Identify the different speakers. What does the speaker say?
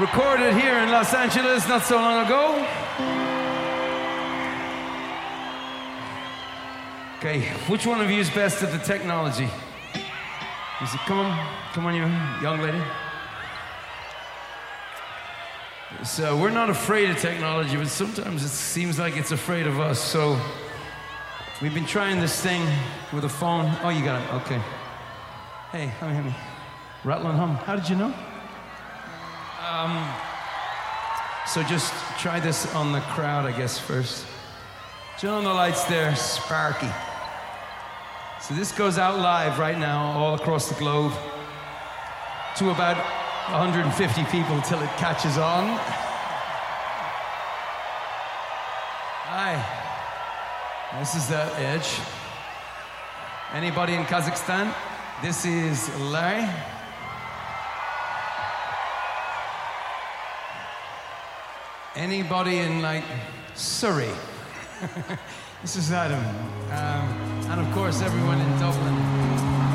Speaker 1: Recorded here in Los Angeles not so long ago. Okay, which one of you is best at the technology? Is it, come on, you young lady. So we're not afraid of technology, but sometimes it seems like it's afraid of us. So we've been trying this thing with a phone. Oh, you got it. Okay. Hey, hit me. Rattle and hum. How did you know? So just try this on the crowd, I guess, first. Turn on the lights there, Sparky. So this goes out live right now all across the globe to about 150 people till it catches on. Hi, this is the Edge. Anybody in Kazakhstan? This is Larry. Anybody in, like, Surrey? This is Adam. And of course, everyone in Dublin.